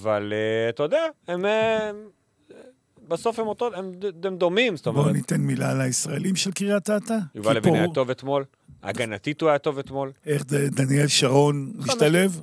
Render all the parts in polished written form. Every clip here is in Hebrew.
אבל אתה יודע, בסוף הם דומים. בואו ניתן מילה על הישראלים של קריית אתא. יובל לוין היה טוב אתמול, הגנתית הוא היה טוב אתמול. איך דניאל שרון משתלב?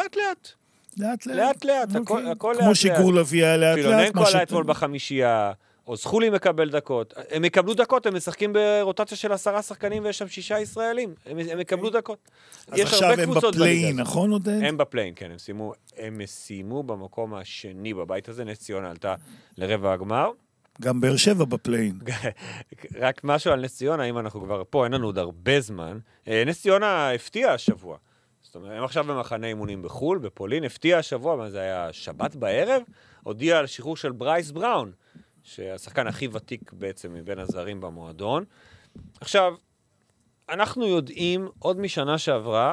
לאט לאט, הכל לאט לאט. כמו שגור לוי היה לאט לאט. פילוננקו עלה אתמול בחמישייה, או זכולי מקבל דקות. הם יקבלו דקות, הם משחקים ברוטציה של 10 שחקנים, ויש שם 6 ישראלים. הם יקבלו דקות. אז עכשיו הם בפליין, נכון עודד? הם בפליין, כן. הם סיימו במקום השני בבית הזה. נס ציונה עלתה לרבע הגמר. גם באר שבע בפליין. רק משהו על נס ציונה, אם אנחנו כבר פה, אין לנו עוד הרבה זמן. נס ציונה הפתיע השבוע. זאת אומרת, הם עכשיו במחנה אימונים בחול, בפולין, הפתיע השבוע, זה היה שבת בערב, הודיע על שחרור של ברייס בראון, שהשחקן הכי ותיק בעצם מבין הזרים במועדון. עכשיו, אנחנו יודעים עוד משנה שעברה,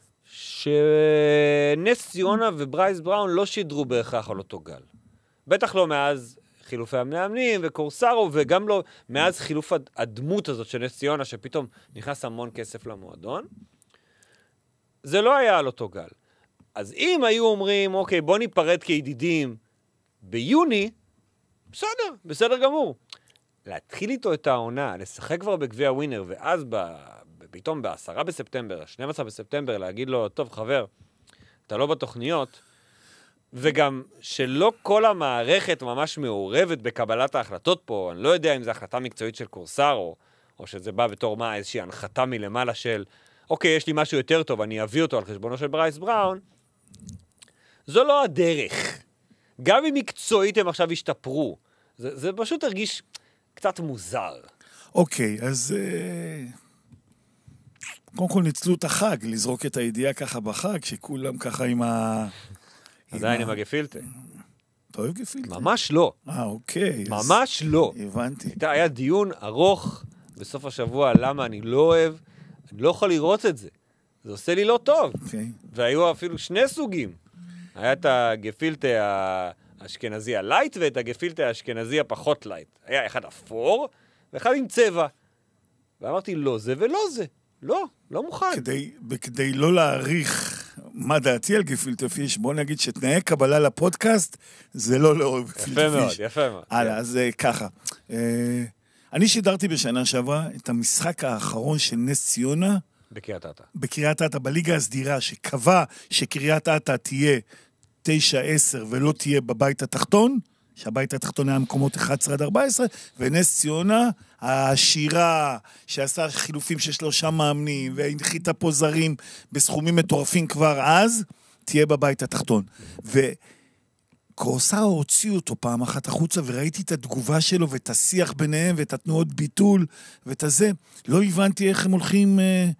שנס ציונה וברייס בראון לא שידרו בהכרח על אותו גל. בטח לא מאז חילופי המאמנים וקורסרו, וגם לא מאז חילוף הדמות הזאת של נס ציונה, שפתאום נכנס המון כסף למועדון. זה לא היה על אותו גל. אז אם היו אומרים, אוקיי, בוא ניפרד כידידים ביוני, בסדר גמור. להתחיל איתו את העונה, לשחק כבר בגביע ווינר, ואז פתאום ב10 בספטמבר, 12 בספטמבר, להגיד לו, טוב חבר, אתה לא בתוכניות, וגם שלא כל המערכת ממש מעורבת בקבלת ההחלטות פה, אני לא יודע אם זו החלטה מקצועית של קורסרו, או שזה בא בתור מה, איזושהי הנחתה מלמעלה של, אוקיי, יש לי משהו יותר טוב, אני אביא אותו על חשבונו של ברייס בראון, זו לא הדרך. גם אם מקצועית הם עכשיו השתפרו, זה פשוט הרגיש קצת מוזר. אוקיי, אז קודם כל ניצלו את החג, לזרוק את הידיעה ככה בחג, שכולם ככה עם עדיין עם הגפילטה. אתה אוהב גפילטה? ממש לא. אוקיי. ממש לא. הבנתי. היה דיון ארוך בסוף השבוע, למה אני לא אוהב, אני לא יכול לראות את זה. זה עושה לי לא טוב. אוקיי. והיו אפילו 2 סוגים. היה את הגפילטה האשכנזי הלייט, ואת הגפילטה האשכנזי הפחות לייט. היה אחד אפור, ואחד עם צבע. ואמרתי, לא זה ולא זה. לא מוכן. כדי לא להעריך מה דעתי על גפילטה פיש, בוא נגיד שתנאי קבלה לפודקאסט, זה לא לאור גפילטה פיש. יפה מאוד. הלאה, אז ככה. אני שידרתי בשנה שעברה את המשחק האחרון של נס ציונה, בקריית אתא, בליגה הסדירה, שקבע שקריית אתא תהיה 9-10 ולא תהיה בבית התחתון, שהבית התחתון היה מקומות 11-14, ונס ציונה, העשירה שעשה חילופים של 3 מאמנים, והנחיתה פה זרים בסכומים מטורפים כבר אז, תהיה בבית התחתון. וקורסאו הוציא אותו פעם אחת החוצה, וראיתי את התגובה שלו, ואת השיח ביניהם, ואת התנועות ביטול, ואת הזה. לא הבנתי איך הם הולכים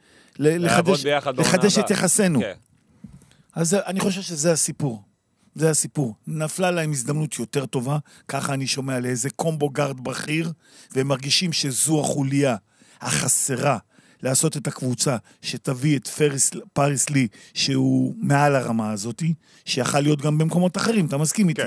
לחדש את יחסנו. אז אני חושב שזה הסיפור. זה הסיפור. נפלה להם הזדמנות יותר טובה, ככה אני שומע לאיזה קומבו גארד בכיר, והם מרגישים שזו החוליה החסרה לעשות את הקבוצה, שתביא את פריס לי, שהוא מעל הרמה הזאת, שיכל להיות גם במקומות אחרים, אתה מסכים איתי?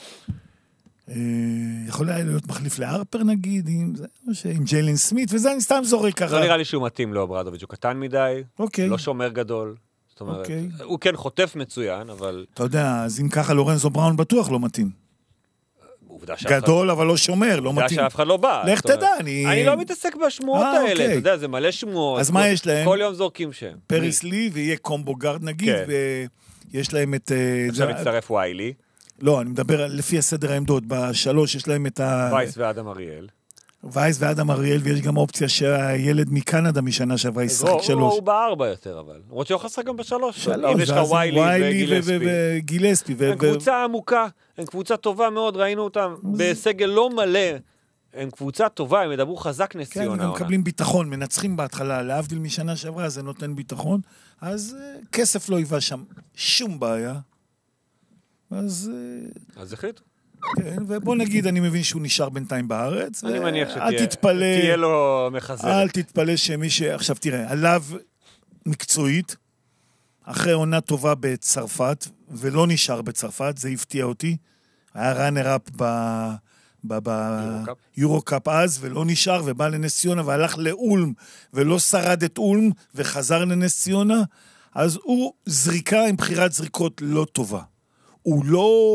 יכול היה להיות מחליף לארפר נגיד, עם ג'יילן סמית, וזה אני סתם זורק ככה. לא נראה לי שהוא מתאים לו, ברדוביץ', הוא קטן מדי, לא שומר גדול. זאת אומרת, הוא כן חוטף מצוין, אבל... אתה יודע, אז אם ככה לורנזו בראון בטוח לא מתאים. גדול, אבל לא שומר, לא מתאים. עובדה שאף אחד לא בא. לך תדע, אני לא מתעסק בשמועות האלה, אתה יודע, זה מלא שמועות. אז מה יש להם? כל יום זורקים שם. פריס לי, ויהיה קומבו גארד נגיד, ויש להם את... עכשיו מצטרף ויילי. לא, אני מדבר לפי הסדר העמדות. ב3 יש להם את ה... וייס ואדם אריאל. וייס ואדם אריאל, ויש גם אופציה שהילד מקנדה משנה שעברה ישחק 3. הוא ב4 יותר, אבל. למרות שהוא חסר גם ב3. אם יש לך ויילי וגילספי. הם קבוצה עמוקה, הם קבוצה טובה מאוד, ראינו אותם בסגל לא מלא. הם קבוצה טובה, הם ידברו חזק נס ציונה. כן, הם מקבלים ביטחון, מנצחים בהתחלה, להבדיל משנה שעברה, זה נותן ביטחון. אז כסף לא היווה שם שום בעיה. אז החליטו. כן, ובוא נגיד, אני מבין שהוא נשאר בינתיים בארץ. אני מניח שתהיה לו מחזרת. אל תתפלא שמי עכשיו תראה, עליו מקצועית, אחרי עונה טובה בצרפת, ולא נשאר בצרפת, זה הפתיע אותי. היה ראנר-אפ ביורו-קאפ אז, ולא נשאר, ובא לנס ציונה, והלך לאולם, ולא שרד את אולם, וחזר לנס ציונה, אז הוא זריקה עם בחירת זריקות לא טובה. הוא לא